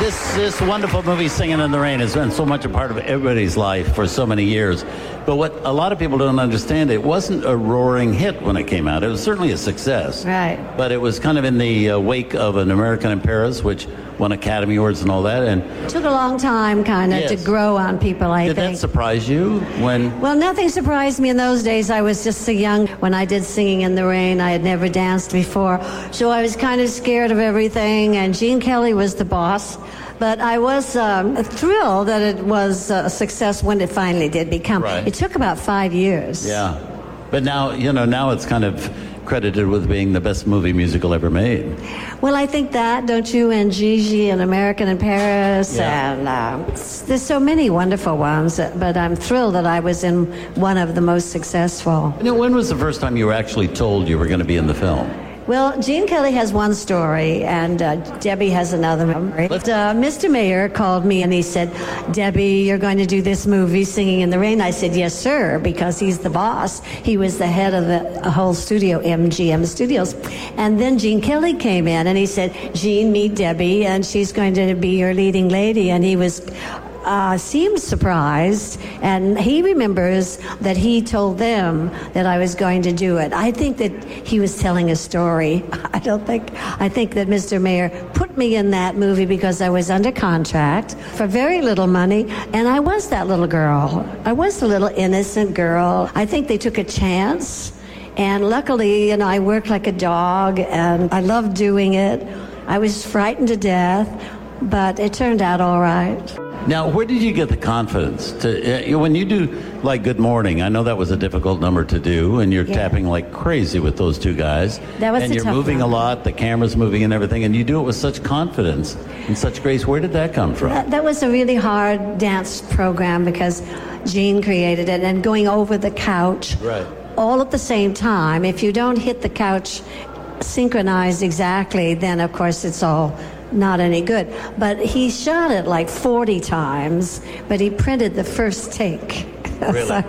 this wonderful movie, Singing in the Rain, has been so much a part of everybody's life for so many years. But what a lot of people don't understand, it wasn't a roaring hit when it came out. It was certainly a success. Right. But it was kind of in the wake of An American in Paris, which won Academy Awards and all that. And it took a long time kind of to grow on people, I think. Did that surprise you when... Well, nothing surprised me in those days. I was just so young. When I did Singing in the Rain, I had never danced before. So I was kind of scared of everything. And Gene Kelly was the boss. But I was thrilled that it was a success when it finally did become. Right. It took about 5 years. Yeah. But now, now it's kind of credited with being the best movie musical ever made. Well, I think that, don't you? And Gigi and American in Paris. Yeah. And there's so many wonderful ones. But I'm thrilled that I was in one of the most successful. When was the first time you were actually told you were going to be in the film? Well, Gene Kelly has one story, and Debbie has another memory. Mr. Mayer called me, and he said, Debbie, you're going to do this movie, Singing in the Rain. I said, yes, sir, because he's the boss. He was the head of the whole studio, MGM Studios. And then Gene Kelly came in, and he said, Gene, meet Debbie, and she's going to be your leading lady. And he was... seemed surprised, and he remembers that he told them that I was going to do it. I think that he was telling a story. I think that Mr. Mayer put me in that movie because I was under contract for very little money, and I was that little girl. I was a little innocent girl. I think they took a chance, and luckily, I worked like a dog, and I loved doing it. I was frightened to death, but it turned out all right. Now, where did you get the confidence to, when you do like Good Morning, I know that was a difficult number to do, and you're tapping like crazy with those two guys. That was and you're tough moving number. a lot, the camera's moving and everything, and you do it with such confidence and such grace. Where did that come from? That was a really hard dance program because Gene created it, and going over the couch all at the same time. If you don't hit the couch synchronized exactly, then of course it's all not any good. But he shot it like 40 times, but he printed the first take. Really? So,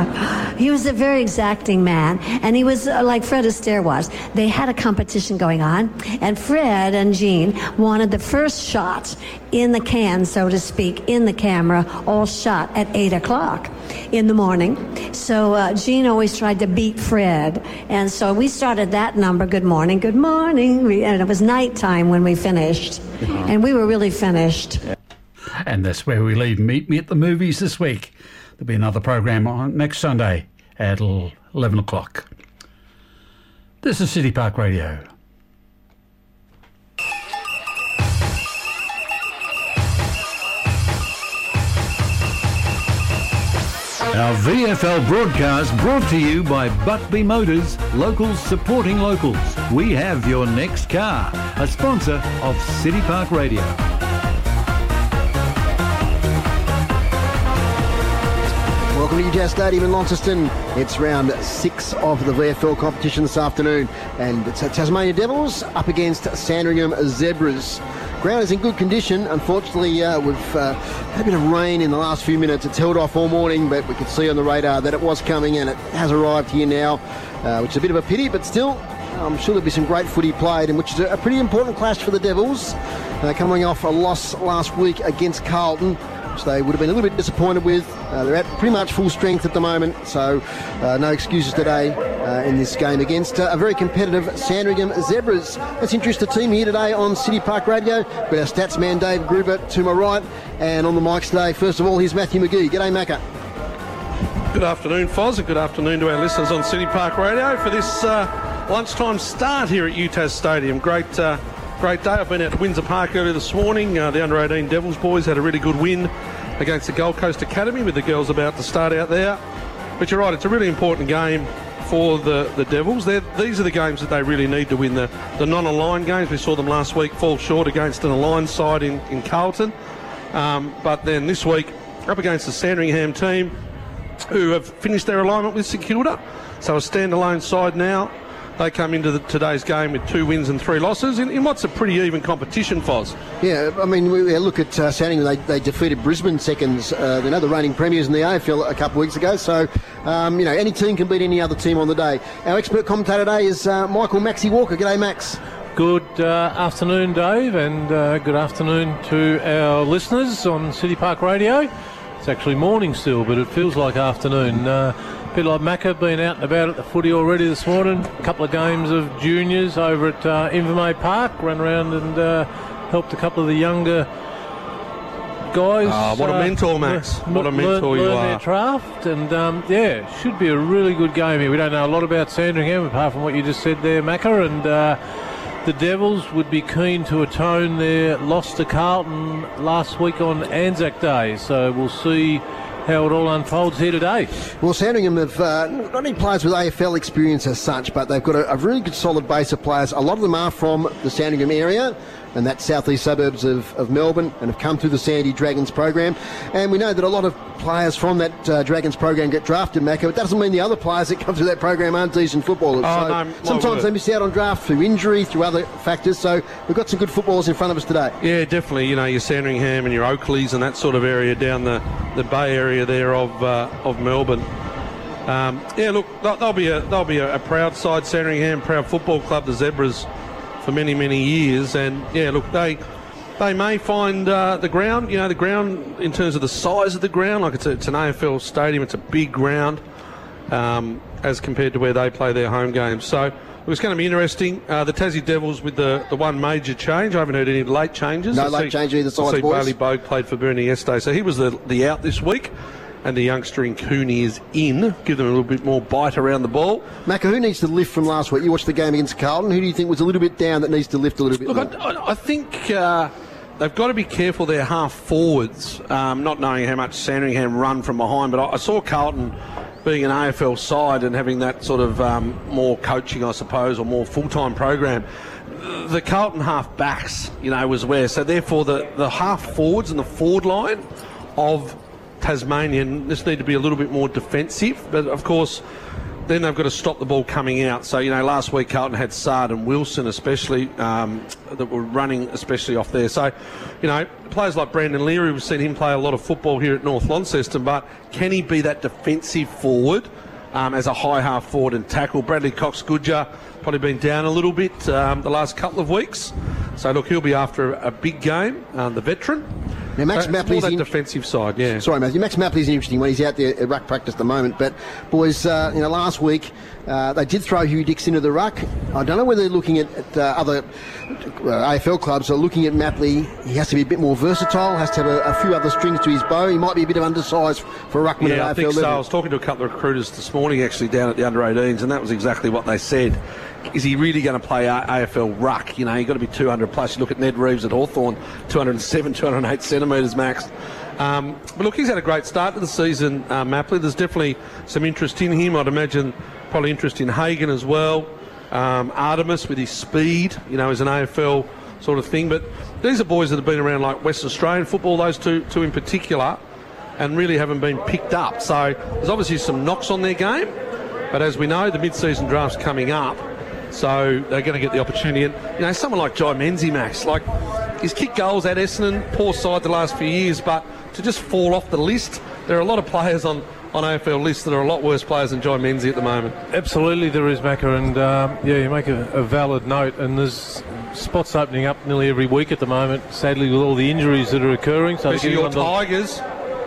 he was a very exacting man, and he was like Fred Astaire was. They had a competition going on, and Fred and Gene wanted the first shot in the can, so to speak, in the camera, all shot at 8 o'clock in the morning. So Gene always tried to beat Fred, and so we started that number, Good Morning, Good Morning, and it was nighttime when we finished, and we were really finished. And that's where we leave Meet Me at the Movies this week. There'll be another program on next Sunday at 11 o'clock. This is City Park Radio. Our VFL broadcast brought to you by Buckby Motors, locals supporting locals. We have your next car, a sponsor of City Park Radio. Welcome to UTAS Stadium in Launceston. It's round 6 of the VFL competition this afternoon, and it's Tasmania Devils up against Sandringham Zebras. Ground is in good condition. Unfortunately, we've had a bit of rain in the last few minutes. It's held off all morning, but we could see on the radar that it was coming, and it has arrived here now, which is a bit of a pity, but still, I'm sure there'll be some great footy played, and which is a pretty important clash for the Devils, coming off a loss last week against Carlton, which they would have been a little bit disappointed with. They're at pretty much full strength at the moment, so no excuses today in this game against a very competitive Sandringham Zebras. Let's introduce the team here today on City Park Radio. We've got our stats man Dave Gruber to my right, and on the mics today, first of all, here's Matthew McGee. G'day, Macca. Good afternoon, Foz, and good afternoon to our listeners on City Park Radio for this lunchtime start here at UTAS Stadium. Great day. I've been out to Windsor Park earlier this morning. The under-18 Devils boys had a really good win against the Gold Coast Academy, with the girls about to start out there. But you're right, it's a really important game for the Devils. These are the games that they really need to win. The non-aligned games, we saw them last week fall short against an aligned side in Carlton. But then this week, up against the Sandringham team, who have finished their alignment with St Kilda. So a standalone side now. They come into today's game with 2 wins and 3 losses in what's a pretty even competition, Foz. Yeah, I mean, we look at Sandringham. They defeated Brisbane seconds, the reigning premiers in the AFL a couple of weeks ago. So, any team can beat any other team on the day. Our expert commentator today is Michael Maxie Walker. G'day, Max. Good afternoon, Dave, and good afternoon to our listeners on City Park Radio. It's actually morning still, but it feels like afternoon. A bit like Macca, been out and about at the footy already this morning. A couple of games of juniors over at Invermay Park. Run around and helped a couple of the younger guys. What a mentor, Max. What a mentor you learn are. their craft, and should be a really good game here. We don't know a lot about Sandringham apart from what you just said there, Macca, and the Devils would be keen to atone their loss to Carlton last week on Anzac Day, so we'll see how it all unfolds here today. Well, Sandringham have not only players with AFL experience as such, but they've got a really good solid base of players. A lot of them are from the Sandringham area and that southeast suburbs of Melbourne, and have come through the Sandy Dragons program. And we know that a lot of players from that Dragons program get drafted, Macca. It doesn't mean the other players that come through that program aren't decent footballers. Sometimes they miss out on draft through injury, through other factors. So we've got some good footballers in front of us today. Yeah, definitely. You know, your Sandringham and your Oakleys and that sort of area down the Bay area there of Melbourne. Look, they'll be a proud side, Sandringham, proud football club, the Zebras, for many, many years. And look, they may find the ground in terms of the size of the ground, like it's an AFL stadium, it's a big ground as compared to where they play their home games. So it's going to be interesting. The Tassie Devils with the one major change. I haven't heard any late changes. No late change either side, boys. Bailey Bogue played for Burnie yesterday, so he was the out this week. And the youngster in Cooney is in. Give them a little bit more bite around the ball. Macca, who needs to lift from last week? You watched the game against Carlton. Who do you think was a little bit down that needs to lift a little bit more? Look, I think they've got to be careful, their half forwards, not knowing how much Sandringham run from behind. But I saw Carlton being an AFL side and having that sort of more coaching, I suppose, or more full-time program. The Carlton half backs, was where. So therefore the half forwards and the forward line of Tasmanian just need to be a little bit more defensive, but of course then they've got to stop the ball coming out. So last week Carlton had Sard and Wilson especially that were running especially off there. So players like Brandon Leary, we've seen him play a lot of football here at North Launceston, but can he be that defensive forward as a high half forward and tackle? Bradley Cox-Goodger probably been down a little bit the last couple of weeks, so look, he'll be after a big game, the veteran. Now, Max Mapley's that defensive side, yeah. Sorry, Matthew. Max Mapley's an interesting one. He's out there at ruck practice at the moment. But, boys, last week they did throw Hugh Dix into the ruck. I don't know whether they're looking at other AFL clubs are looking at Mapley. He has to be a bit more versatile, has to have a few other strings to his bow. He might be a bit of undersized for a ruckman at AFL I think level. so. I was talking to a couple of recruiters this morning, actually, down at the under-18s, and that was exactly what they said. Is he really going to play AFL ruck? You've got to be 200 plus. You look at Ned Reeves at Hawthorn, 207, 208 centimetres max. But look, he's had a great start to the season, Mapley. There's definitely some interest in him. I'd imagine probably interest in Hagan as well. Artemis with his speed, is an AFL sort of thing. But these are boys that have been around like Western Australian football, those two in particular, and really haven't been picked up. So there's obviously some knocks on their game. But as we know, the mid-season draft's coming up. So they're going to get the opportunity. And, someone like Jai Menzie, Max, he's kicked goals at Essendon, poor side the last few years, but to just fall off the list, there are a lot of players on AFL lists that are a lot worse players than Jai Menzie at the moment. Absolutely there is, Macca, and you make a valid note, and there's spots opening up nearly every week at the moment, sadly, with all the injuries that are occurring. So especially your Tigers.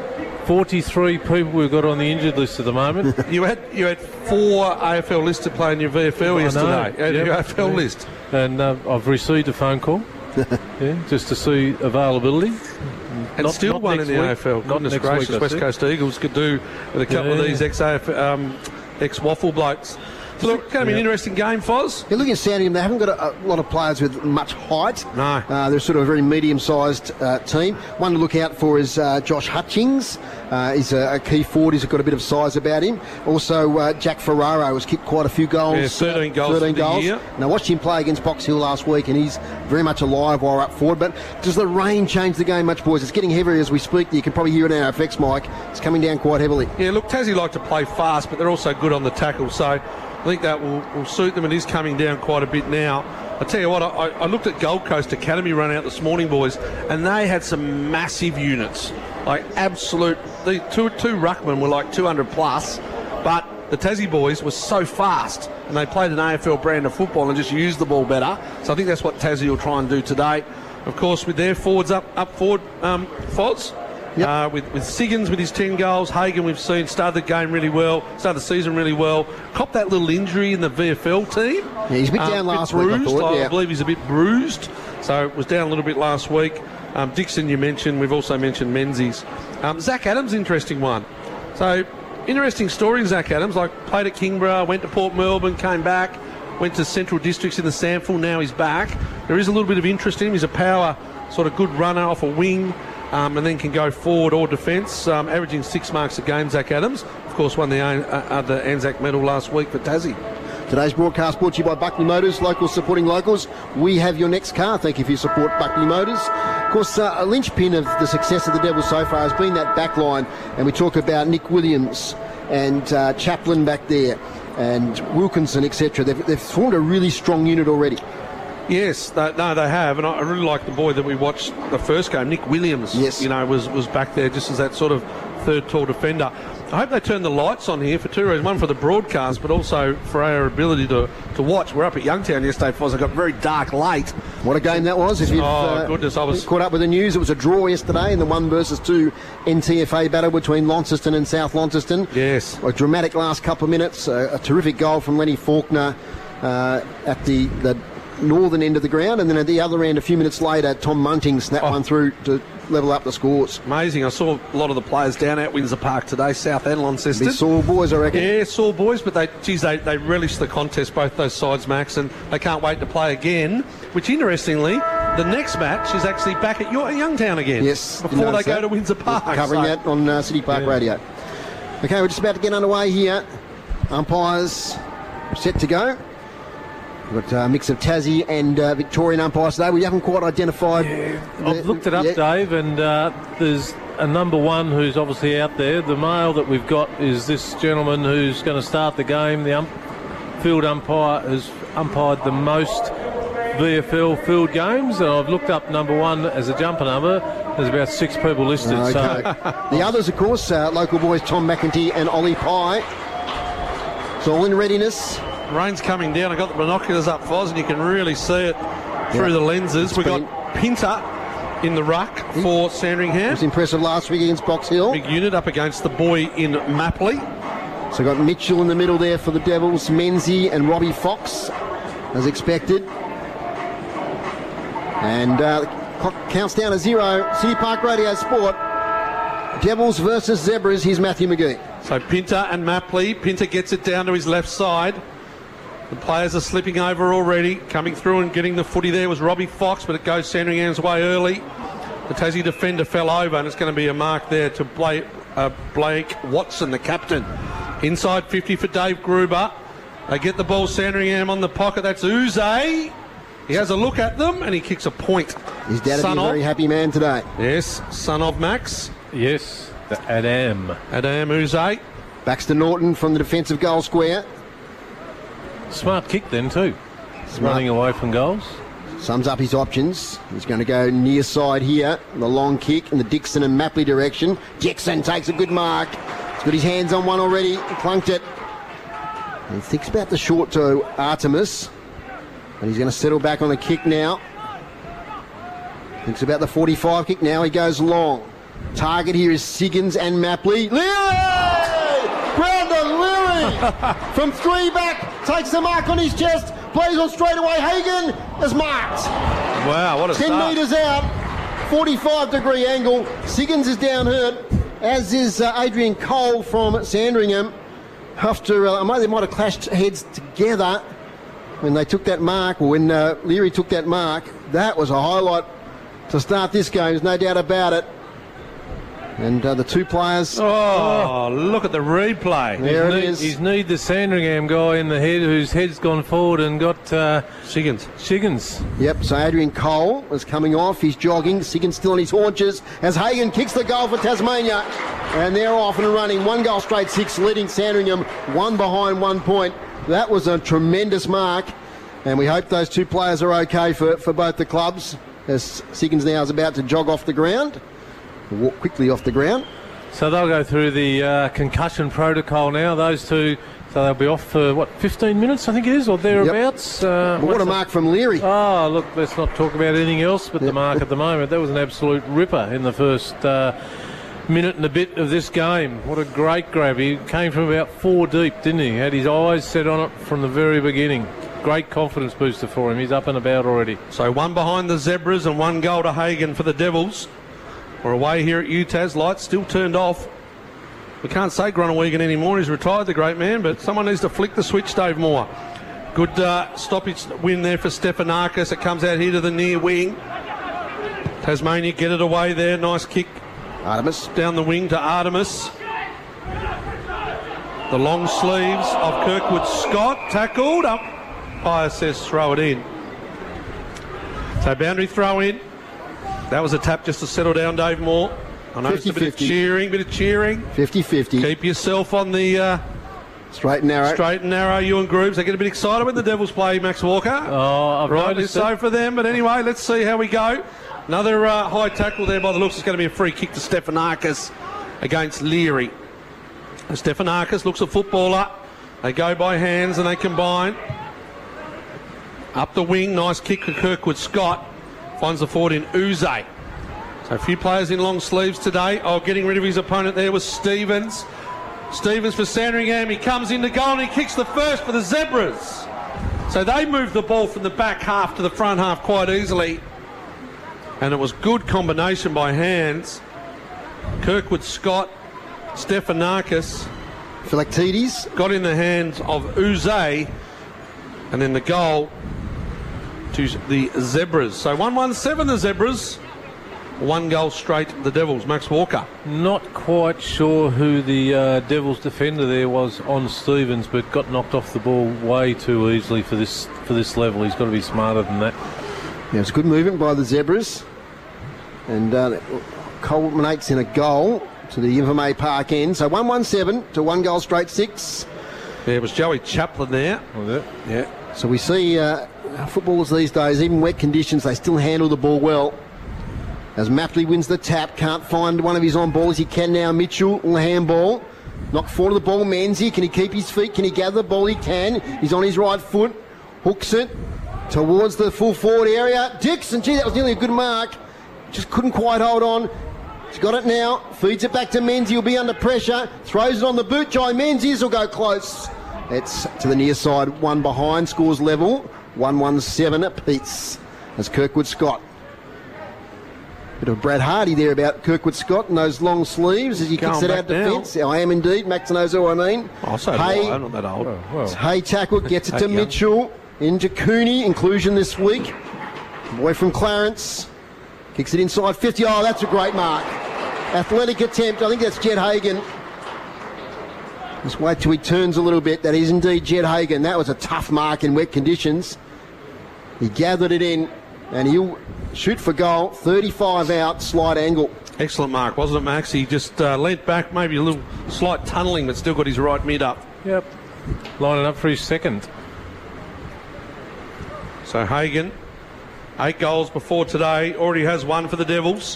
43 people we've got on the injured list at the moment. You had 4 AFL lists to play in your VFL yesterday. Your AFL list. And I've received a phone call just to see availability. And still one in the AFL. Goodness gracious, West Coast Eagles could do with a couple of these ex-Waffle blokes. So look, it's going to be an interesting game, Foz. You're looking at Sandringham, they haven't got a lot of players with much height. No. They're sort of a very medium-sized team. One to look out for is Josh Hutchings. He's a key forward. He's got a bit of size about him. Also, Jack Ferraro has kicked quite a few goals. Yeah, 13 goals. 13 goals. Year. And I watched him play against Box Hill last week, and he's very much alive while up forward. But does the rain change the game much, boys? It's getting heavier as we speak. You can probably hear it in our effects, Mike. It's coming down quite heavily. Yeah, look, Tassie like to play fast, but they're also good on the tackle. So I think that will suit them. It is coming down quite a bit now. I tell you what, I looked at Gold Coast Academy run out this morning, boys, and they had some massive units. Like absolute, the two ruckmen were like 200 plus, but the Tassie boys were so fast and they played an AFL brand of football and just used the ball better. So I think that's what Tassie will try and do today. Of course, with their forwards up forward, Foz. Yep. With Siggins with his 10 goals. Hagan, we've seen, started the game really well, started the season really well. Copped that little injury in the VFL team. Yeah, he's a bit down last week, I thought. I believe he's a bit bruised. So was down a little bit last week. Dixon you mentioned. We've also mentioned Menzies. Zach Adams, interesting one. So, interesting story in Zach Adams. Like, played at Kingborough, went to Port Melbourne, came back, went to Central Districts in the SANFL, now he's back. There is a little bit of interest in him. He's a power, sort of good runner off a wing. And then can go forward or defence, averaging 6 marks a game, Zach Adams. Of course, won the Anzac medal last week for Tassie. Today's broadcast brought to you by Buckley Motors, locals supporting locals. We have your next car. Thank you for your support, Buckley Motors. Of course, a linchpin of the success of the Devils so far has been that back line, and we talk about Nick Williams and Chaplin back there and Wilkinson, etc. They've formed a really strong unit already. Yes, they have, and I really like the boy that we watched the first game, Nick Williams. Yes, was back there just as that sort of third tall defender. I hope they turn the lights on here for 2 reasons. One, for the broadcast, but also for our ability to watch. We're up at Youngtown yesterday, Foz. It got very dark late. What a game that was. If you've goodness, I was caught up with the news. It was a draw yesterday in the 1-2 NTFA battle between Launceston and South Launceston. Yes. A dramatic last couple of minutes. A terrific goal from Lenny Faulkner at the northern end of the ground, and then at the other end a few minutes later Tom Munting snapped one through to level up the scores. Amazing. I saw a lot of the players down at Windsor Park today, South and Launceston. They're sore boys, I reckon. Yeah, sore boys, but they relish the contest, both those sides, Max, and they can't wait to play again, which interestingly the next match is actually back at Youngtown again. Yes, before they go to Windsor Park. We're covering that on City Park Radio. Okay, we're just about to get underway here. Umpires set to go. We've got a mix of Tassie and Victorian umpires today. We haven't quite identified. I've looked it up, Dave, and there's a number one who's obviously out there. The male that we've got is this gentleman who's going to start the game. The field umpire has umpired the most VFL field games, and I've looked up number one as a jumper number. There's about 6 people listed. Okay. So. The others, of course, local boys Tom McEntee and Ollie Pye. It's all in readiness. Rain's coming down. I got the binoculars up, Foz, and you can really see it through the lenses. We've got Pinter in the ruck for Sandringham. It was impressive last week against Box Hill. Big unit up against the boy in Mapley. So got Mitchell in the middle there for the Devils, Menzie and Robbie Fox, as expected. And the clock counts down to 0. City Park Radio Sport. Devils versus Zebras. Here's Matthew McGee. So Pinter and Mapley. Pinter gets it down to his left side. The players are slipping over already. Coming through and getting the footy there was Robbie Fox, but it goes Sandringham's way early. The Tassie defender fell over, and it's going to be a mark there to Blake Watson, the captain. Inside 50 for Dave Gruber. They get the ball, Sandringham on the pocket. That's Uze. He has a look at them, and he kicks a point. His dad will be a very happy man today. Yes, son of Max. Yes, Adam Uze. Baxter Norton from the defensive goal square. Smart kick then too. Running away from goals. Sums up his options. He's going to go near side here. The long kick in the Dixon and Mapley direction. Jackson takes a good mark. He's got his hands on one already. Clunked it. And thinks about the short to Artemis. And he's going to settle back on the kick now. Thinks about the 45 kick now. He goes long. Target here is Siggins and Mapley. Leary! Brandon Leary! From 3 back. Takes the mark on his chest. Plays on straight away. Hagan is marked. Wow, what a 10 start. metres out. 45-degree angle. Siggins is down hurt, as is Adrian Cole from Sandringham. After they might have clashed heads together when they took that mark, or when Leary took that mark. That was a highlight to start this game. There's no doubt about it. And the 2 players... Oh, look at the replay. There it is. He's kneed the Sandringham guy in the head, whose head's gone forward and got Siggins. Yep, so Adrian Cole is coming off. He's jogging. Siggins still on his haunches as Hagan kicks the goal for Tasmania. And they're off and running. 1 goal straight 6, leading Sandringham 1 behind 1 point. That was a tremendous mark. And we hope those 2 players are okay for both the clubs, as Siggins now is about to jog off the ground. Walk quickly off the ground. So they'll go through the concussion protocol now. Those 2 So they'll be off for, 15 minutes, I think it is, or thereabouts. What a mark from Leary. Oh, look, let's not talk about anything else but the mark at the moment. That was an absolute ripper in the first minute and a bit of this game. What a great grab. He came from about 4 deep, didn't he? Had his eyes set on it from the very beginning. Great confidence booster for him. He's up and about already. So 1 behind the Zebras and 1 goal to Hagan for the Devils. We're away here at UTAS. Lights still turned off. We can't say Groenewegen anymore. He's retired, the great man, but someone needs to flick the switch, Dave Moore. Good stoppage win there for Stefanakis. It comes out here to the near wing. Tasmania get it away there. Nice kick. Artemis. Down the wing to Artemis. The long sleeves of Kirkwood Scott. Tackled. Umpire says throw it in. So boundary throw in. That was a tap just to settle down Dave Moore. I know it's a bit of cheering, 50-50. Keep yourself on the straight and narrow. Ewan Grooves. They get a bit excited when the Devils play Max Walker. Oh, I've noticed so for them. But anyway, let's see how we go. Another high tackle there by the looks. It's going to be a free kick to Stefanakis against Leary. Stefanakis looks a footballer. They go by hands and they combine. Up the wing, nice kick for Kirkwood Scott. Finds the forward in Uze. So a few players in long sleeves today. Oh, getting rid of his opponent there was Stevens. Stevens for Sandringham. He comes into goal and he kicks the first for the Zebras. So they moved the ball from the back half to the front half quite easily. And it was good combination by hands. Kirkwood Scott, Stefanakis. Philactides. Got in the hands of Uze. And then the goal to the Zebras. So 1-1-7 the Zebras. 1 goal straight the Devils. Max Walker. Not quite sure who the Devils defender there was on Stevens, but got knocked off the ball way too easily for this level. He's got to be smarter than that. Yeah, it's a good movement by the Zebras. And culminates in a goal to the Invermay Park end. So 1-1-7 to 1 goal straight 6. There was Joey Chaplin there. Yeah. So we see footballers these days, even wet conditions, they still handle the ball well. As Mapley wins the tap, can't find one of his on balls. He can now. Mitchell on the handball. Knock forward of the ball. Menzies, can he keep his feet? Can he gather the ball? He can. He's on his right foot. Hooks it towards the full forward area. Dixon, gee, that was nearly a good mark. Just couldn't quite hold on. He's got it now. Feeds it back to Menzies. He'll be under pressure. Throws it on the boot. Jai Menzies will go close. It's to the near side. 1 behind. Scores level. 1-1-7 apiece. As Kirkwood Scott. Bit of Brad Hardy there about Kirkwood Scott and those long sleeves as he kicks it out defence. I am indeed. Max knows who I mean. Oh, so Hay, I'm not that old. Hay tackle, gets it to Mitchell. Into Cooney, inclusion this week. Boy from Clarence. Kicks it inside 50. Oh, that's a great mark. Athletic attempt. I think that's Jed Hagan. Just wait till he turns a little bit. That is indeed Jed Hagan. That was a tough mark in wet conditions. He gathered it in and he'll shoot for goal. 35 out, slight angle. Excellent mark, wasn't it, Max? He just leant back, maybe a little slight tunnelling, but still got his right mid up. Yep. Lining up for his second. So Hagan, 8 goals before today, already has 1 for the Devils.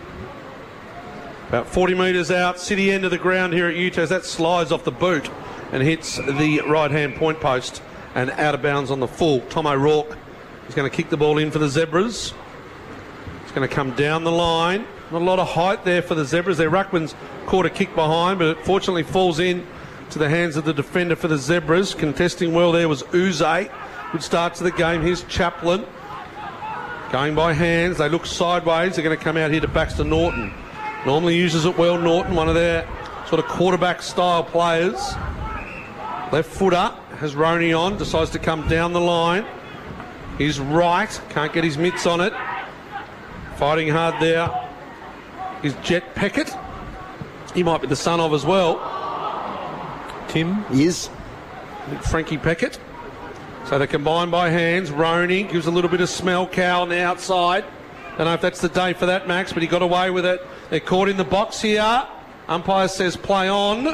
About 40 metres out, city end of the ground here at UTAS. That slides off the boot and hits the right-hand point post and out of bounds on the full. Tom O'Rourke is going to kick the ball in for the Zebras. It's going to come down the line. Not a lot of height there for the Zebras. Their ruckman's caught a kick behind, but it fortunately falls in to the hands of the defender for the Zebras. Contesting well there was Uze. Good start to the game. Here's Chaplin. Going by hands. They look sideways. They're going to come out here to Baxter Norton. Normally uses it well, Norton, one of their sort of quarterback-style players. Left foot up. Has Roney on. Decides to come down the line. He's right. Can't get his mitts on it. Fighting hard there is Jet Peckett. He might be the son of as well. Tim is Frankie Peckett. So they combine by hands. Roney gives a little bit of smell. Cow on the outside. Don't know if that's the day for that, Max, but he got away with it. They're caught in the box here. Umpire says play on.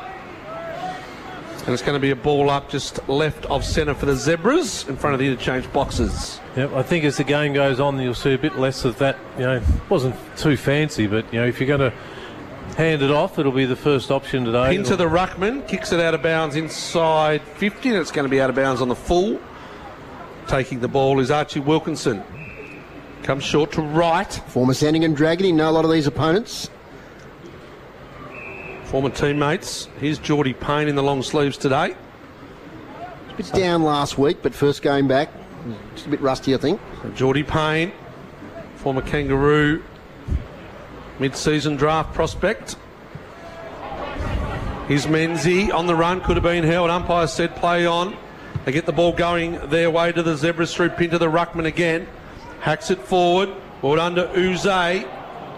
And it's going to be a ball up just left of centre for the Zebras in front of the interchange boxes. Yep, I think as the game goes on, you'll see a bit less of that. You know, it wasn't too fancy, but, you know, if you're going to handed off. It'll be the first option today. Into the ruckman, kicks it out of bounds inside 50, and it's going to be out of bounds on the full. Taking the ball is Archie Wilkinson. Comes short to right. Former Sandringham Dragon, he know a lot of these opponents. Former teammates. Here's Geordie Payne in the long sleeves today. A bit down last week, but first game back, just a bit rusty, I think. So Geordie Payne, former Kangaroo mid-season draft prospect. Here's Menzie on the run, could have been held. Umpire said play on. They get the ball going their way to the Zebras through Pinto, the ruckman again. Hacks it forward. Ball under Uze.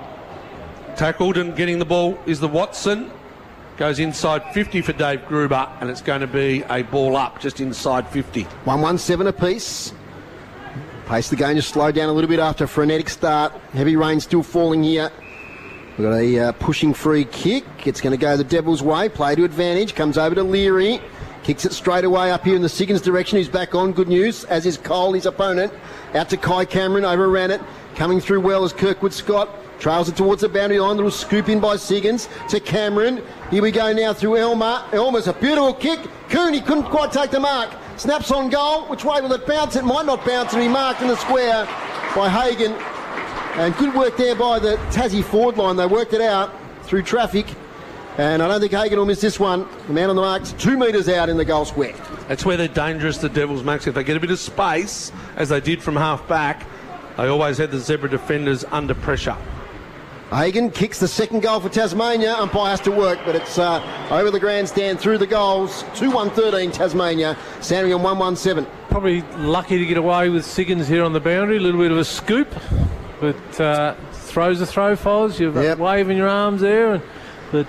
Tackled and getting the ball is the Watson. Goes inside 50 for Dave Gruber, and it's going to be a ball up just inside 50. 1-1-7 apiece. Pace of the game just slowed down a little bit after a frenetic start. Heavy rain still falling here. We've got a pushing free kick. It's going to go the Devils' way. Play to advantage. Comes over to Leary. Kicks it straight away up here in the Siggins direction. He's back on. Good news, as is Cole, his opponent. Out to Kai Cameron. Overran it. Coming through well as Kirkwood Scott. Trails it towards the boundary line. Little scoop in by Siggins to Cameron. Here we go now through Elmer. Elmer's a beautiful kick. Cooney couldn't quite take the mark. Snaps on goal. Which way will it bounce? It might not bounce and be marked in the square by Hagan. And good work there by the Tassie forward line. They worked it out through traffic. And I don't think Hagan will miss this one. The man on the mark's 2 metres out in the goal square. That's where they're dangerous, the Devils, Max. If they get a bit of space, as they did from half back, they always had the Zebra defenders under pressure. Hagan kicks the second goal for Tasmania. Umpire has to work, but it's over the grandstand through the goals. 2-1-13 Tasmania. Sandringham 1-1-7. Probably lucky to get away with Siggins here on the boundary. A little bit of a scoop, but throws a throw, Foz. You're waving your arms there. But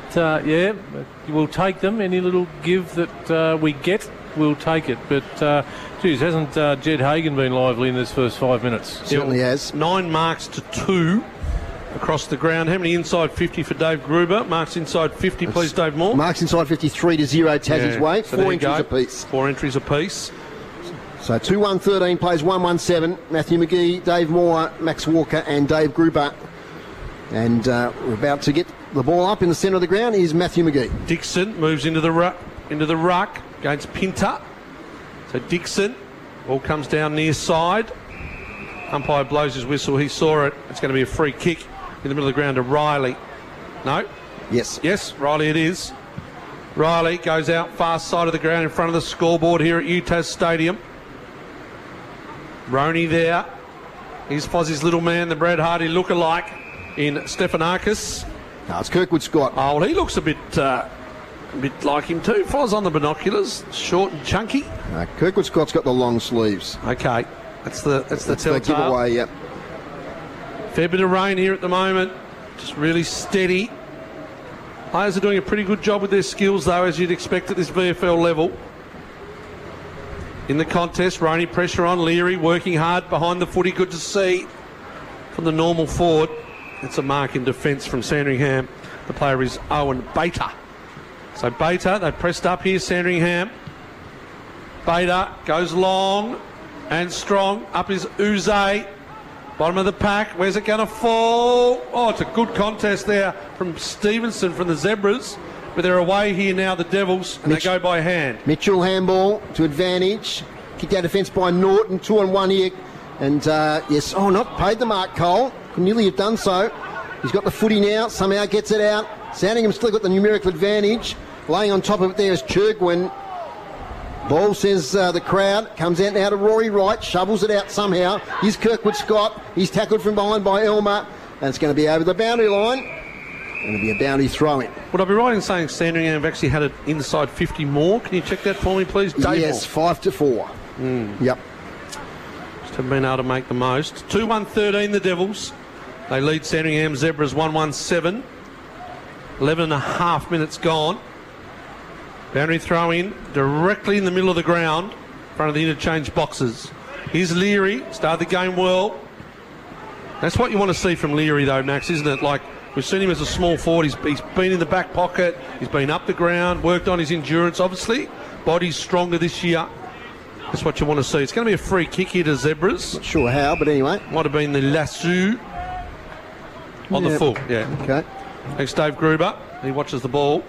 we'll take them. Any little give that we get, we'll take it. But, hasn't Jed Hagan been lively in this first 5 minutes? Certainly has. 9 marks to 2 across the ground. How many inside 50 for Dave Gruber? Marks inside 50, please, Dave Moore. Marks inside 53 to 0 Tassie's way. So 4 entries apiece. 4 entries apiece. So 2-1-13 plays 1-1-7. Matthew McGee, Dave Moore, Max Walker and Dave Gruber. And we're about to get the ball up in the centre of the ground. Is Matthew McGee. Dixon moves into the ruck against Pinter. So Dixon, ball comes down near side. Umpire blows his whistle. He saw it. It's going to be a free kick in the middle of the ground to Riley. No? Yes, Riley it is. Riley goes out far side of the ground in front of the scoreboard here at UTAS Stadium. Roney there. Here's Fozzie's little man, the Brad Hardy lookalike in Stephanakis. No, it's Kirkwood Scott. Oh, well, he looks a bit like him too. Foz on the binoculars, short and chunky. Kirkwood Scott's got the long sleeves. Okay, that's the telltale. Giveaway, yep. Fair bit of rain here at the moment, just really steady. Players are doing a pretty good job with their skills, though, as you'd expect at this VFL level. In the contest, Roney pressure on Leary, working hard behind the footy. Good to see from the normal forward. It's a mark in defence from Sandringham. The player is Owen Bater. So Bater, they pressed up here, Sandringham. Bater goes long and strong. Up is Uze. Bottom of the pack. Where's it going to fall? Oh, it's a good contest there from Stevenson from the Zebras. But they're away here now, the Devils, and they go by hand. Mitchell handball to advantage. Kicked out defence by Norton. 2-on-1 here. And, not paid the mark, Cole. Could nearly have done so. He's got the footy now. Somehow gets it out. Sandringham's still got the numerical advantage. Laying on top of it there is Churgwin. Ball, says the crowd. Comes out now to Rory Wright. Shovels it out somehow. Here's Kirkwood Scott. He's tackled from behind by Elmer. And it's going to be over the boundary line. And it'll be a boundary throw-in. Would I be right in saying Sandringham have actually had it inside 50 more? Can you check that for me, please? Dave yes, Moore. 5-4. Yep. Just haven't been able to make the most. 2-1-13 the Devils. They lead Sandringham Zebras 1-1-7. 11.5 minutes gone. Boundary throw in directly in the middle of the ground, in front of the interchange boxes. Here's Leary, started the game well. That's what you want to see from Leary though, Max, isn't it? Like, we've seen him as a small forward. He's been in the back pocket. He's been up the ground, worked on his endurance, obviously. Body's stronger this year. That's what you want to see. It's going to be a free kick here to Zebras. Not sure how, but anyway. Might have been the lasso on the full. Yeah. Okay. Next, Dave Gruber. He watches the ball.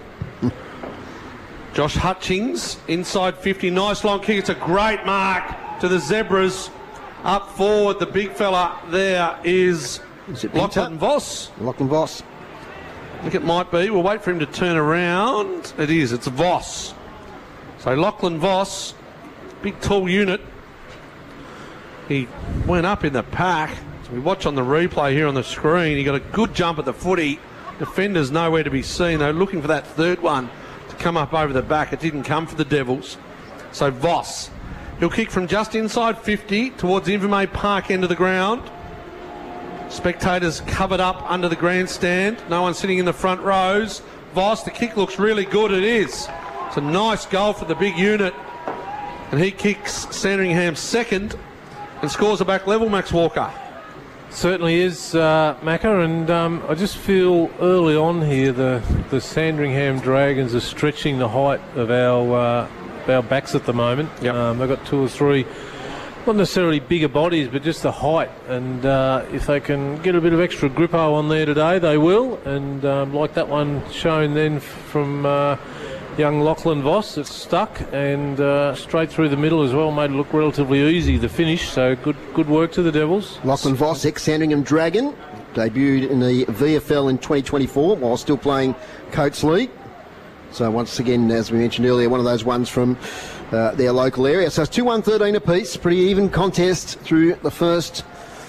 Josh Hutchings, inside 50. Nice long kick. It's a great mark to the Zebras. Up forward, the big fella there is Lachlan Voss. Lachlan Voss. I think it might be. We'll wait for him to turn around. It is. It's Voss. So Lachlan Voss, big tall unit. He went up in the pack. So we watch on the replay here on the screen. He got a good jump at the footy. Defenders nowhere to be seen. They're looking for that third one to come up over the back. It didn't come for the Devils. So Voss. He'll kick from just inside 50 towards Invermay Park end of the ground. Spectators covered up under the grandstand. No one sitting in the front rows. Voss, the kick looks really good. It is. It's a nice goal for the big unit. And he kicks Sandringham second and scores a back level, Max Walker. Certainly is, Macca, and I just feel early on here the Sandringham Dragons are stretching the height of our backs at the moment. Yep. They've got 2 or 3, not necessarily bigger bodies, but just the height. And if they can get a bit of extra grippo on there today, they will. And like that one shown then from young Lachlan Voss, it's stuck and straight through the middle as well, made it look relatively easy, the finish. So good work to the Devils. Lachlan Voss, ex-Sandringham Dragon, debuted in the VFL in 2024 while still playing Coates League. So once again, as we mentioned earlier, one of those ones from their local area. So it's 2-1-13 apiece. Pretty even contest through the first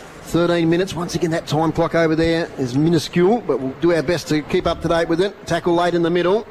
13 minutes. Once again, that time clock over there is minuscule, but we'll do our best to keep up to date with it. Tackle late in the middle.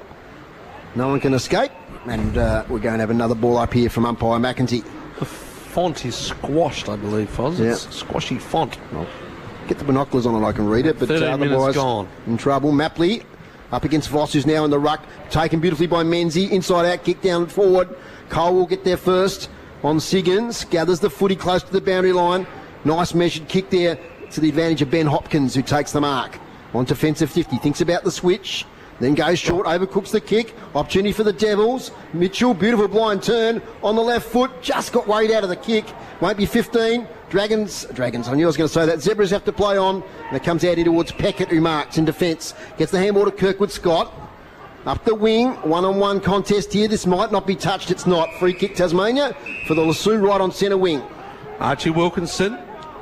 No one can escape. And we're going to have another ball up here from umpire McEntee. The font is squashed, I believe, Foz. Yeah. It's a squashy font. I'll get the binoculars on and I can read it, but 13 minutes otherwise gone. In trouble. Mapley up against Voss, who's now in the ruck. Taken beautifully by Menzie. Inside out, kick down forward. Cole will get there first on Siggins. Gathers the footy close to the boundary line. Nice measured kick there to the advantage of Ben Hopkins, who takes the mark. On defensive 50. Thinks about the switch. Then goes short, overcooks the kick. Opportunity for the Devils. Mitchell, beautiful blind turn on the left foot. Just got weighed out of the kick. Won't be 15. Dragons, I knew I was going to say that. Zebras have to play on. And it comes out here towards Peckett, who marks in defence. Gets the handball to Kirkwood Scott. Up the wing, one-on-one contest here. This might not be touched. It's not. Free kick Tasmania for the Lasoo right on centre wing. Archie Wilkinson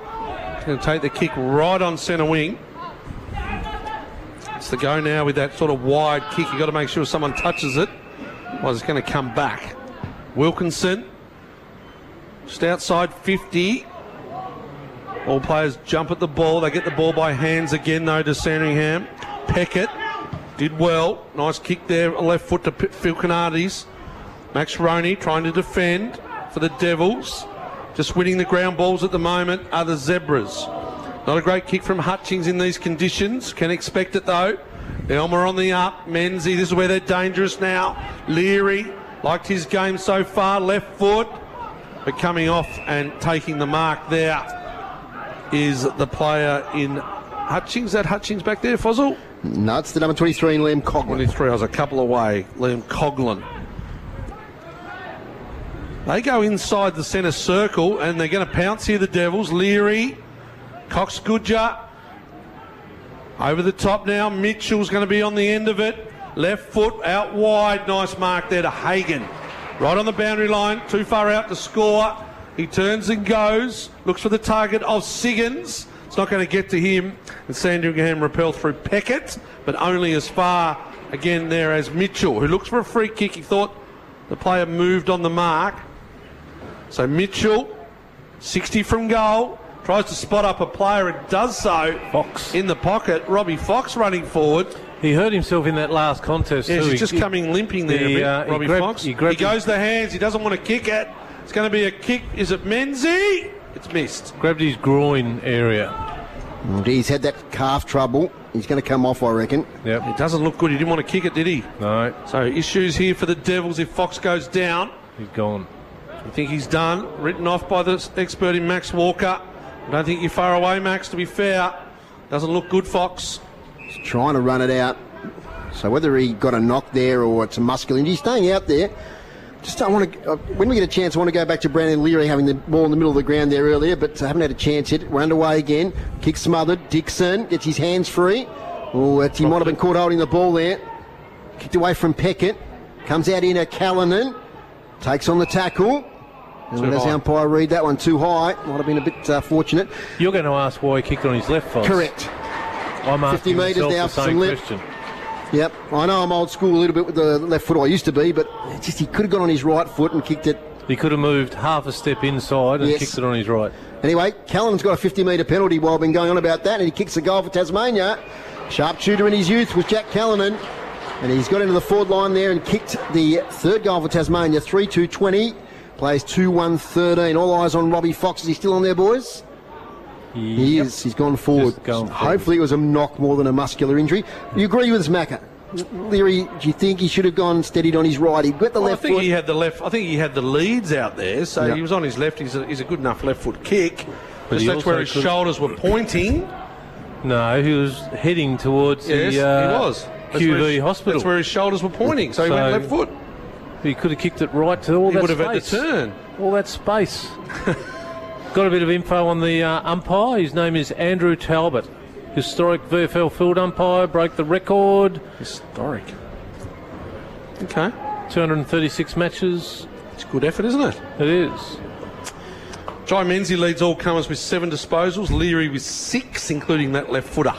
going to take the kick right on centre wing. It's the go now with that sort of wide kick. You've got to make sure someone touches it. Well, it's going to come back. Wilkinson, just outside 50. All players jump at the ball. They get the ball by hands again, though, to Sandringham. Peckett did well. Nice kick there, left foot to Phil Canardes. Max Roney trying to defend for the Devils. Just winning the ground balls at the moment are the Zebras. Not a great kick from Hutchings in these conditions. Can expect it, though. Elmer on the up. Menzie, this is where they're dangerous now. Leary, liked his game so far. Left foot. But coming off and taking the mark there is the player in Hutchings. Is that Hutchings back there, Fozzle? No, it's the number 23 in Liam Coughlin. 23, I was a couple away. Liam Coughlin. They go inside the centre circle and they're going to pounce here, the Devils. Leary, Cox Goodger. Over the top now. Mitchell's going to be on the end of it. Left foot out wide. Nice mark there to Hagan. Right on the boundary line. Too far out to score. He turns and goes. Looks for the target of Siggins. It's not going to get to him. And Sandringham repel through Peckett, but only as far again there as Mitchell, who looks for a free kick. He thought the player moved on the mark. So Mitchell, 60 from goal, tries to spot up a player and does so. Fox in the pocket. Robbie Fox running forward. He hurt himself in that last contest. Yes, too. He's just coming limping there a bit, Robbie Fox. He goes the hands. He doesn't want to kick it. It's going to be a kick. Is it Menzie? It's missed. Grabbed his groin area. He's had that calf trouble. He's going to come off, I reckon. Yep. It doesn't look good. He didn't want to kick it, did he? No. So issues here for the Devils if Fox goes down. He's gone. I think he's done. Written off by the expert in Max Walker. I don't think you're far away, Max, to be fair. Doesn't look good, Fox. He's trying to run it out. So whether he got a knock there or it's a muscular injury, staying out there. Just don't want to. When we get a chance, I want to go back to Brandon Leary having the ball in the middle of the ground there earlier, but haven't had a chance yet. We're underway again. Kick smothered. Dixon gets his hands free. Oh, he might have been caught holding the ball there. Kicked away from Peckett. Comes out in Callanan. Takes on the tackle. And as the umpire read that one too high. Might have been a bit fortunate. You're going to ask why he kicked on his left foot. Correct. I'm 50 asking metres myself now the for same some lip. question. Yep. I know I'm old school a little bit with the left foot. I used to be, but just he could have gone on his right foot and kicked it. He could have moved half a step inside and kicked it on his right. Anyway, Callan's got a 50-metre penalty while I've been going on about that, and he kicks a goal for Tasmania. Sharpshooter in his youth was Jack Callanan, and he's got into the forward line there and kicked the third goal for Tasmania, 3-2-20. Plays 2-1-13. All eyes on Robbie Fox. Is he still on there, boys? He is. He's gone forward. Hopefully it was a knock more than a muscular injury. You agree with us, Macca? Leary, do you think he should have gone steadied on his right? He got the left foot. He had the left. I think he had the leads out there, so he was on his left. He's a good enough left foot kick. But that's where his shoulders were pointing. No, he was heading towards the he was. QV hospital. That's where his shoulders were pointing, so he went left foot. He could have kicked it right to all that space. He would have had to turn. All that space. Got a bit of info on the umpire. His name is Andrew Talbot. Historic VFL field umpire, broke the record. Historic. Okay. 236 matches. It's a good effort, isn't it? It is. Jai Menzies leads all comers with 7 disposals. Leary with 6, including that left footer.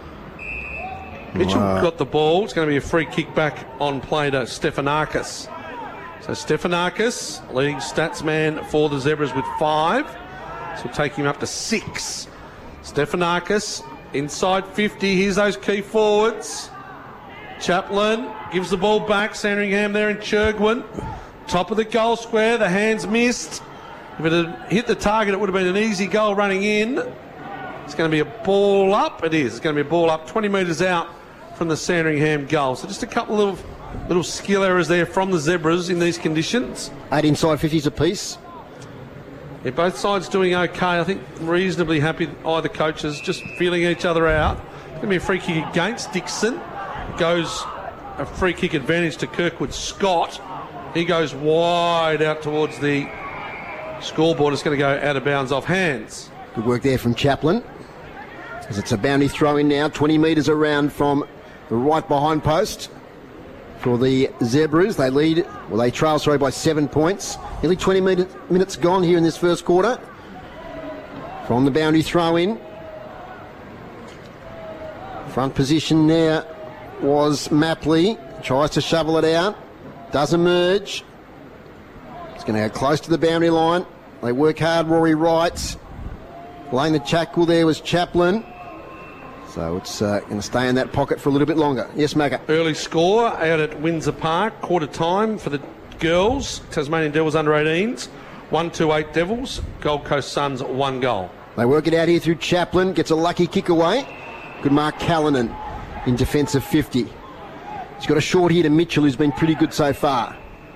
Mitchell got the ball. It's going to be a free kick back on play to Stephanakis. So Stephanakis, leading stats man for the Zebras with 5. So we'll take him up to 6. Stephanakis inside 50. Here's those key forwards. Chaplin gives the ball back. Sandringham there in Churgwin. Top of the goal square. The hands missed. If it had hit the target, it would have been an easy goal running in. It's going to be a ball up. It is. It's going to be a ball up 20 metres out from the Sandringham goal. So just a couple of little skill errors there from the Zebras in these conditions. 8 inside 50s apiece. Yeah, both sides doing okay. I think reasonably happy, either coaches, just feeling each other out. Going to be a free kick against Dixon. Goes a free kick advantage to Kirkwood Scott. He goes wide out towards the scoreboard. It's going to go out of bounds off hands. Good work there from Chaplin. As it's a boundary throw in now, 20 metres around from the right behind post for the Zebras. They lead, they trail, by 7 points. Nearly 20 minutes gone here in this first quarter. From the boundary throw in. Front position there was Mapley. Tries to shovel it out. Does emerge. It's going to go close to the boundary line. They work hard, Rory Wright. Laying the tackle there was Chaplin. So it's going to stay in that pocket for a little bit longer. Yes, Macca. Early score out at Windsor Park. Quarter time for the girls. Tasmanian Devils under 18s. 1-2-8 Devils. Gold Coast Suns 1 goal. They work it out here through Chaplin. Gets a lucky kick away. Good mark Callanan in defensive 50. He's got a short here to Mitchell, who's been pretty good so far.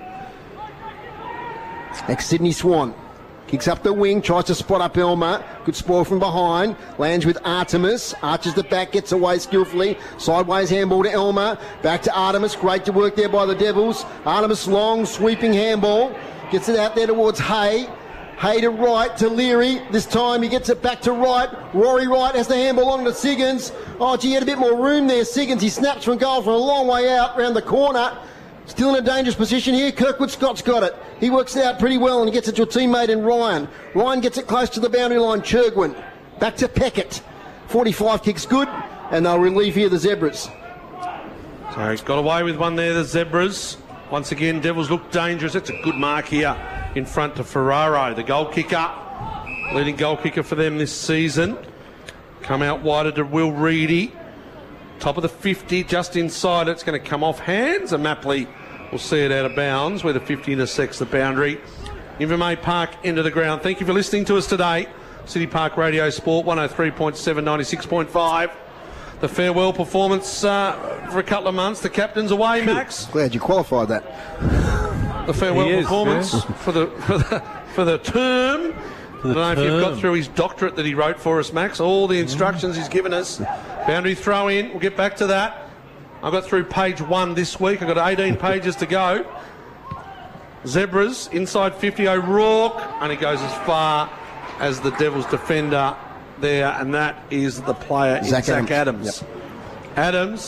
Ex-Sydney Swan. Kicks up the wing, tries to spot up Elmer. Good spoil from behind. Lands with Artemis. Arches the back, gets away skillfully. Sideways handball to Elmer. Back to Artemis. Great to work there by the Devils. Artemis long, sweeping handball. Gets it out there towards Hay. Hay to right to Leary. This time he gets it back to right. Rory Wright has the handball on to Siggins. Oh, gee, he had a bit more room there. Siggins, he snaps from goal from a long way out round the corner. Still in a dangerous position here. Kirkwood Scott's got it. He works it out pretty well and gets it to a teammate in Ryan. Ryan gets it close to the boundary line. Churgwin. Back to Peckett. 45 kicks good, and they'll relieve here the Zebras. So he's got away with one there, the Zebras. Once again, Devils look dangerous. It's a good mark here in front to Ferraro, the goal kicker. Leading goal kicker for them this season. Come out wider to Will Reedy. Top of the 50, just inside. It's going to come off hands, and Mapley will see it out of bounds where the 50 intersects the boundary. Invermay Park, end of the ground. Thank you for listening to us today. City Park Radio Sport, 103.7, 96.5. The farewell performance for a couple of months. The captain's away, Max. Glad you qualified that. The farewell performance for the term. I don't know if you've got through his doctorate that he wrote for us, Max. All the instructions he's given us. Boundary throw in. We'll get back to that. I got through page 1 this week. I've got 18 pages to go. Zebras, inside 50, O'Rourke. And he goes as far as the Devils defender there. And that is the player, Zach Adams. Yep. Adams.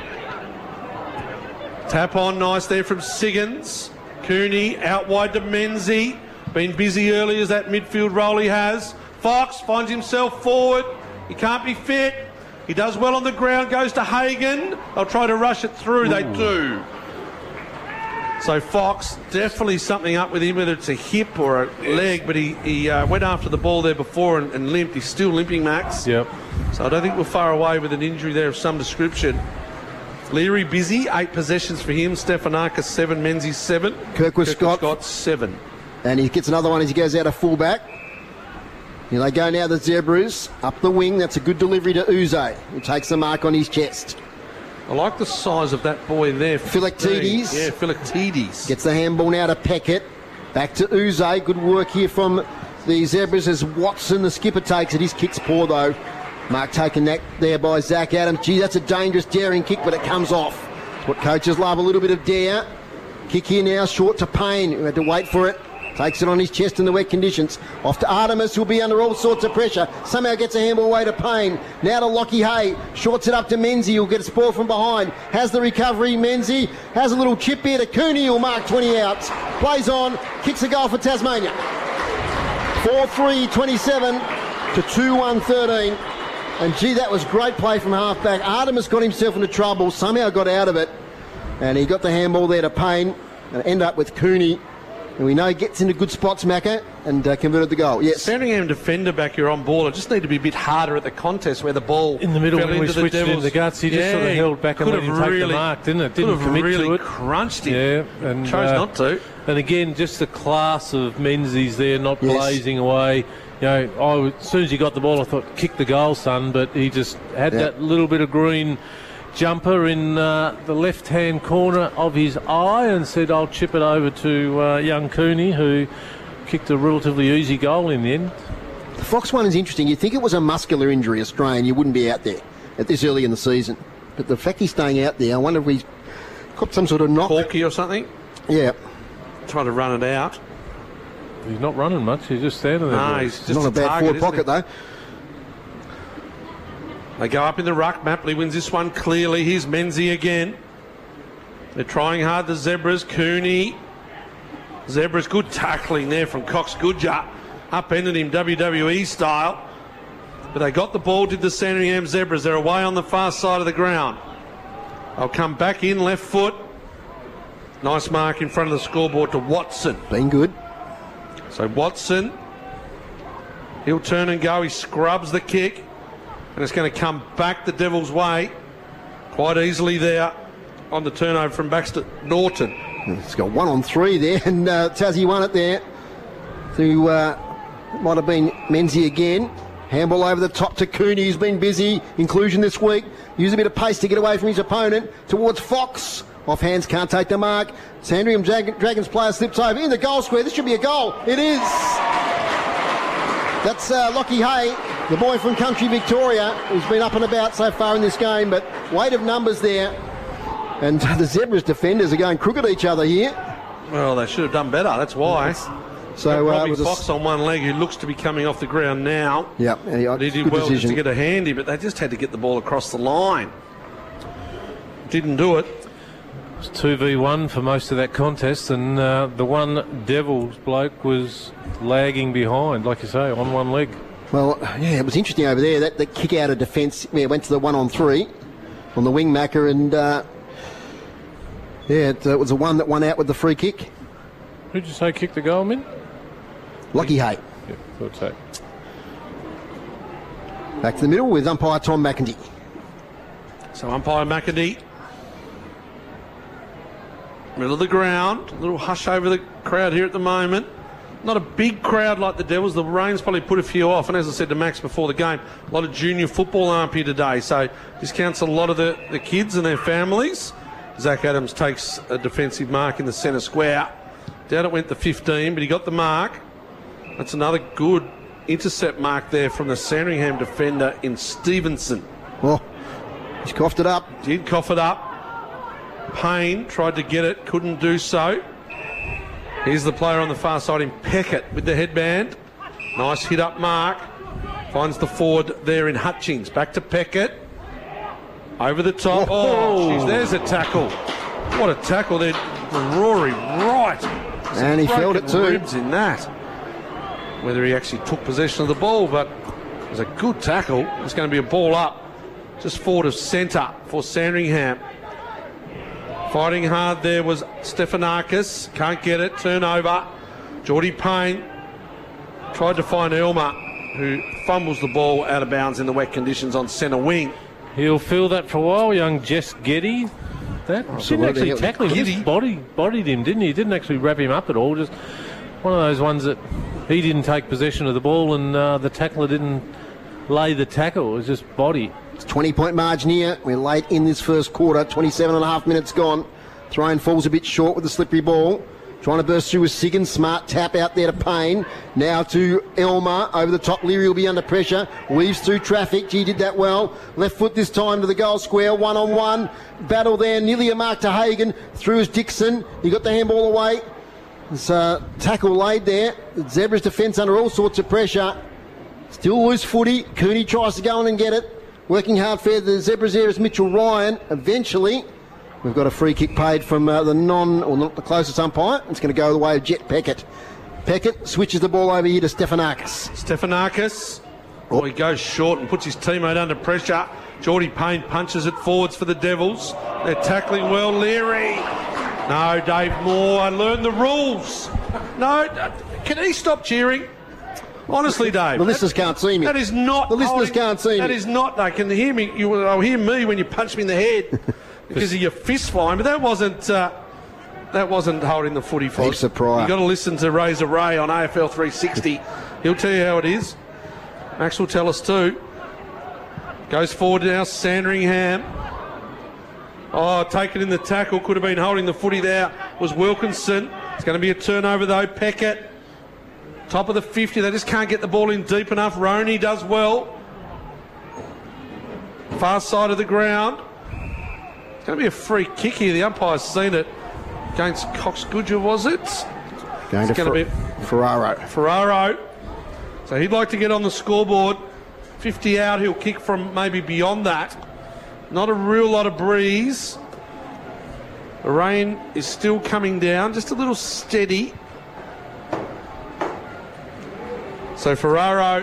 Tap on nice there from Siggins. Cooney out wide to Menzie. Been busy early as that midfield role he has. Fox finds himself forward. He can't be fit. He does well on the ground, goes to Hagan. They'll try to rush it through. Ooh. They do. So Fox, definitely something up with him, whether it's a hip or a leg, but he went after the ball there before and limped. He's still limping, Max. Yep. So I don't think we're far away with an injury there of some description. Leary busy, 8 possessions for him. Stefanakis 7, Menzies 7. Kirkwood Scott 7. And he gets another one as he goes out of fullback. Here they go now, the Zebras. Up the wing, that's a good delivery to Uze, who takes the mark on his chest. I like the size of that boy there. Philoctetes. Yeah, Philoctetes. Gets the handball now to Peckett. Back to Uze. Good work here from the Zebras as Watson, the skipper, takes it. His kick's poor, though. Mark taken that there by Zach Adams. Gee, that's a dangerous, daring kick, but it comes off. It's what coaches love, a little bit of dare. Kick here now, short to Payne, who had to wait for it. Takes it on his chest in the wet conditions. Off to Artemis, who'll be under all sorts of pressure. Somehow gets a handball away to Payne. Now to Lockie Hay. Shorts it up to Menzie, who'll get a spoil from behind. Has the recovery, Menzie. Has a little chip here to Cooney, who'll mark 20 outs. Plays on, kicks a goal for Tasmania. 4-3-27 to 2-1-13. And gee, that was great play from halfback. Artemis got himself into trouble, somehow got out of it. And he got the handball there to Payne. And end up with Cooney. And we know he gets into good spots, Macca, and converted the goal. Yes. Sandringham defender back here on ball. I just need to be a bit harder at the contest where the ball in the middle fell when we into switched the in the guts. He just sort of held back and let him take the mark, didn't it? Didn't commit really to it. Crunched him. Yeah, and chose not to. And again, just the class of Menzies there, not blazing away. You know, as soon as he got the ball, I thought, kick the goal, son. But he just had that little bit of green jumper in the left-hand corner of his eye and said, I'll chip it over to young Cooney, who kicked a relatively easy goal in the end. The Fox one is interesting. You'd think it was a muscular injury, a strain. You wouldn't be out there at this early in the season. But the fact he's staying out there, I wonder if he's got some sort of knock. Corky or something? Yeah. Trying to run it out. He's not running much. He's just standing there. No, he's just not a bad target, forward pocket, though. They go up in the ruck. Mapley wins this one clearly. Here's Menzie again. They're trying hard, the Zebras. Cooney. Zebras, good tackling there from Cox Goodger. Upended him WWE style. But they got the ball, did the Sandringham Zebras. They're away on the far side of the ground. They'll come back in, left foot. Nice mark in front of the scoreboard to Watson. Been good. So Watson, he'll turn and go. He scrubs the kick. And it's going to come back the Devils' way quite easily there on the turnover from Baxter Norton. He's got 1 on 3 there, and Tassie won it there. To might have been Menzie again. Handball over the top to Cooney, who's been busy. Inclusion this week. Use a bit of pace to get away from his opponent. Towards Fox. Off hands, can't take the mark. Sandringham Dragons player slips over in the goal square. This should be a goal. It is. That's Lockie Hay, the boy from country Victoria, who's been up and about so far in this game, but weight of numbers there. And the Zebras defenders are going crook at each other here. Well, they should have done better, that's why. So Robbie Fox on one leg, who looks to be coming off the ground now. Yeah, he did well just to get a handy, but they just had to get the ball across the line. Didn't do it. It was 2v1 for most of that contest, and the one Devils bloke was lagging behind, like you say, on one leg. Well, yeah, it was interesting over there. That kick out of defence, went to the 1 on 3 on the wing Macca, and it was the one that won out with the free kick. Who'd you say kicked the goal, Min? Lockie Hay. Yeah, thought so. Back to the middle with umpire Tom McIntyre. So umpire McIntyre. Middle of the ground. A little hush over the crowd here at the moment. Not a big crowd like the Devils. The rain's probably put a few off. And as I said to Max before the game, a lot of junior football aren't here today. So this counts a lot of the kids and their families. Zach Adams takes a defensive mark in the centre square. Down it went the 15, but he got the mark. That's another good intercept mark there from the Sandringham defender in Stevenson. Well, he's coughed it up. Did cough it up. Payne tried to get it, couldn't do so. Here's the player on the far side in Peckett with the headband. Nice hit up mark. Finds the forward there in Hutchings. Back to Peckett. Over the top. Oh, jeez, there's a tackle. What a tackle there. Rory right. And he felt it too. Ribs in that. Whether he actually took possession of the ball, but it was a good tackle. It's going to be a ball up. Just forward of centre for Sandringham. Fighting hard there was Stefanakis. Can't get it. Turnover. Geordie Payne tried to find Elmer, who fumbles the ball out of bounds in the wet conditions on centre wing. He'll feel that for a while, young Jess Getty. That didn't actually tackle him. Just bodied him, didn't he? He didn't actually wrap him up at all. Just one of those ones that he didn't take possession of the ball and the tackler didn't lay the tackle. It was just body. It's 20-point margin here. We're late in this first quarter. 27 and a half minutes gone. Throwing falls a bit short with the slippery ball. Trying to burst through with Siggins. Smart tap out there to Payne. Now to Elmer. Over the top. Leary will be under pressure. Weaves through traffic. Gee, did that well. Left foot this time to the goal square. 1-on-1. Battle there. Nearly a mark to Hagan. Through is Dixon. He got the handball away. There's a tackle laid there. The Zebras defence under all sorts of pressure. Still loose footy. Cooney tries to go in and get it. Working hard for the Zebras there is Mitchell Ryan. Eventually, we've got a free kick paid from not the closest umpire. It's going to go the way of Jet Peckett. Peckett switches the ball over here to Stefanakis. Stefanakis. Oh, he goes short and puts his teammate under pressure. Geordie Payne punches it forwards for the Devils. They're tackling well. Leary. No, Dave Moore. I learned the rules. No, can he stop cheering? Honestly, Dave. The listeners can't see me. That is not. The listeners can't see me. That is not. They can hear me. They'll hear me when you punch me in the head because of your fist flying. But that wasn't holding the footy for us. Thanks, Pryor. You've got to listen to Razor Ray on AFL 360. He'll tell you how it is. Max will tell us too. Goes forward now, Sandringham. Oh, taken in the tackle. Could have been holding the footy there. Was Wilkinson. It's going to be a turnover though. Peckett. Top of the 50. They just can't get the ball in deep enough. Roney does well. Far side of the ground. It's going to be a free kick here. The umpire's seen it. Against Cox Goodger, was it? Going to be Ferraro. So he'd like to get on the scoreboard. 50 out. He'll kick from maybe beyond that. Not a real lot of breeze. The rain is still coming down. Just a little steady. So Ferraro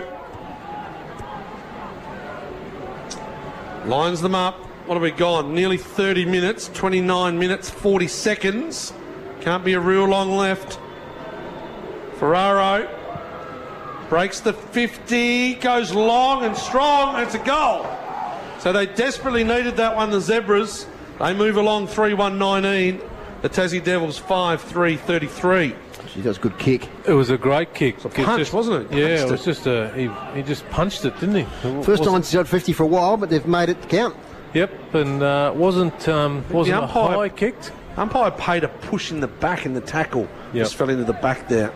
lines them up. What have we gone? Nearly 30 minutes, 29 minutes, 40 seconds. Can't be a real long left. Ferraro breaks the 50, goes long and strong, and it's a goal. So they desperately needed that one, the Zebras. They move along 3-1-19. The Tassie Devils 5-3-33. That was a good kick. It was a great kick. It was a punch, wasn't it? Yeah, it was just he just punched it, didn't he? First time he's had 50 for a while, but they've made it count. Yep, and wasn't a high kicked. Umpire paid a push in the back in the tackle. Yep. Just fell into the back there.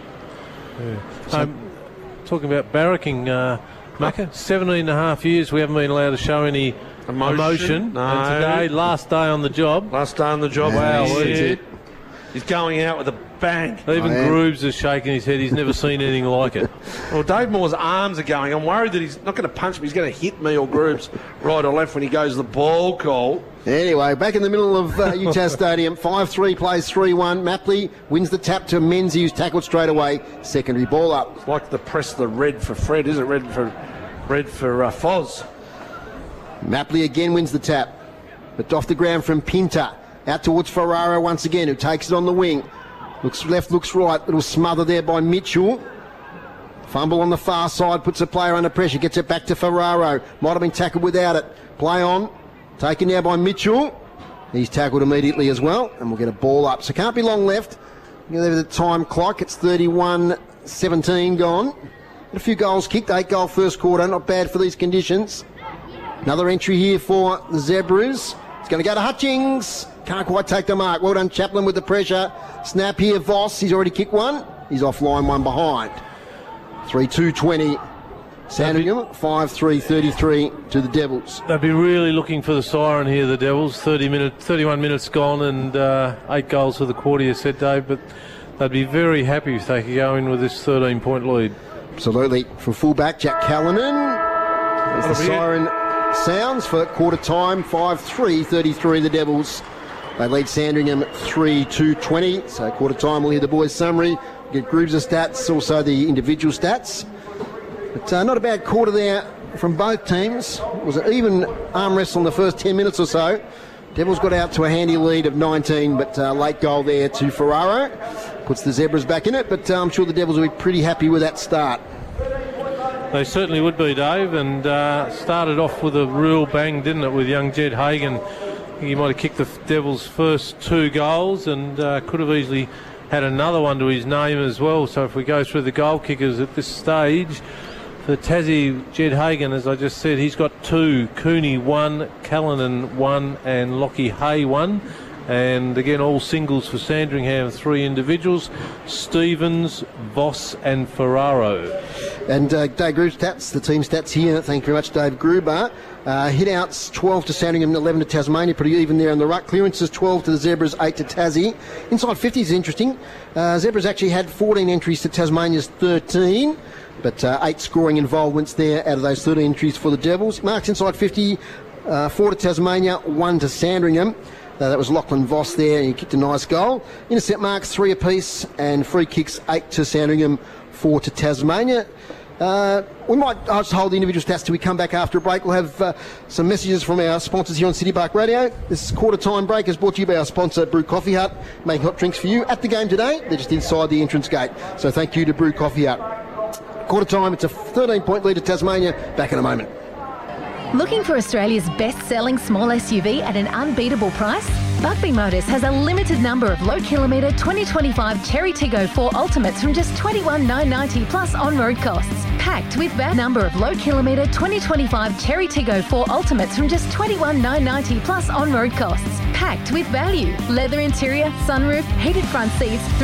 Yeah. Talking about barracking, Macca, 17 and a half years we haven't been allowed to show any emotion. No. And today, last day on the job. Last day on the job. Wow, yeah. He's going out with a bang. Even Grooves is shaking his head. He's never seen anything like it. Well, Dave Moore's arms are going. I'm worried that he's not going to punch me. He's going to hit me or Grooves right or left when he goes the ball call. Anyway, back in the middle of UTAS Stadium, 5-3 plays 3-1. Mapley wins the tap to Menzies, who's tackled straight away. Secondary ball up. It's like the press of the red for Fred, isn't it? Red for Foz. Mapley again wins the tap. But off the ground from Pinter. Out towards Ferraro once again, who takes it on the wing. Looks left, looks right. Little smother there by Mitchell. Fumble on the far side, puts the player under pressure, gets it back to Ferraro. Might have been tackled without it. Play on. Taken now by Mitchell. He's tackled immediately as well, and we'll get a ball up. So can't be long left. Look at the time clock. It's 31-17 gone. A few goals kicked, 8-goal first quarter. Not bad for these conditions. Another entry here for the Zebras. It's going to go to Hutchings. Can't quite take the mark. Well done, Chaplin, with the pressure. Snap here, Voss. He's already kicked one. He's offline, one behind. 3-2-20. Sandringham, 5-3-33 to the Devils. They'd be really looking for the siren here, the Devils. 31 minutes gone and 8 goals for the quarter, you said, Dave. But they'd be very happy if they could go in with this 13-point lead. Absolutely. From fullback, Jack Callanan. There's the siren sounds for quarter time. 5-3, the Devils. They lead Sandringham 3-20. So quarter time, we'll hear the boys' summary, get groups of stats, also the individual stats. But not a bad quarter there from both teams. It was an even arm wrestle in the first 10 minutes or so. Devils got out to a handy lead of 19, but late goal there to Ferraro puts the Zebras back in it. But I'm sure the Devils will be pretty happy with that start. They certainly would be, Dave, and started off with a real bang, didn't it, with young Jed Hagan. He might have kicked the Devils' first 2 goals and could have easily had another one to his name as well. So if we go through the goal kickers at this stage, for Tassie, Jed Hagan, as I just said, he's got 2, Cooney 1, Callanan 1 and Lockie Hay 1. And again, all singles for Sandringham, 3 individuals, Stevens, Voss and Ferraro. And Dave Gruber's stats, the team stats here. Thank you very much, Dave Gruber. Hit-outs, 12 to Sandringham, 11 to Tasmania, pretty even there in the ruck. Clearances, 12 to the Zebras, 8 to Tassie. Inside 50 is interesting. Zebras actually had 14 entries to Tasmania's 13, but 8 scoring involvements there out of those 13 entries for the Devils. Marks inside 50, 4 to Tasmania, 1 to Sandringham. That was Lachlan Voss there, and he kicked a nice goal. Intercept marks, 3 apiece, and free kicks, 8 to Sandringham, 4 to Tasmania. We might just hold the individual stats till we come back after a break. We'll have some messages from our sponsors here on City Park Radio. This quarter time break is brought to you by our sponsor, Brew Coffee Hut, making hot drinks for you at the game today. They're just inside the entrance gate. So thank you to Brew Coffee Hut. Quarter time, it's a 13-point lead to Tasmania. Back in a moment. Looking for Australia's best-selling small SUV at an unbeatable price? Buckby Motors has a limited number of low-kilometre 2025 Cherry Tiggo 4 Ultimates from just $21,990 plus on-road costs. Packed with that number of low-kilometre 2025 Cherry Tiggo 4 Ultimates from just $21,990 plus on-road costs. Packed with value. Leather interior, sunroof, heated front seats,